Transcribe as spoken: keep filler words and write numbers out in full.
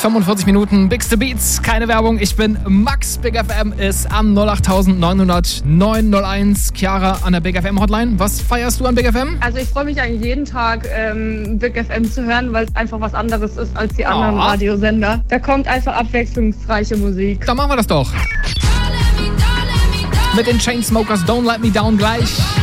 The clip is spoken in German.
fünfundvierzig Minuten. Bigste Beats, keine Werbung. Ich bin Max. Big F M ist am null acht neun null null neun null eins. Chiara an der Big F M Hotline. Was feierst du an Big F M? Also ich freue mich eigentlich jeden Tag, ähm, Big F M zu hören, weil es einfach was anderes ist als die anderen oh. Radiosender. Da kommt einfach abwechslungsreiche Musik. Dann machen wir das doch. Mit den Chainsmokers Don't Let Me Down gleich.